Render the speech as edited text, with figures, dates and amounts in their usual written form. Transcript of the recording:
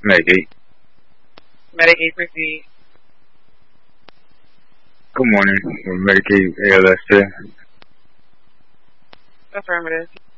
Medicaid. Medicaid proceed. Good morning. Medicaid ALS today. Affirmative.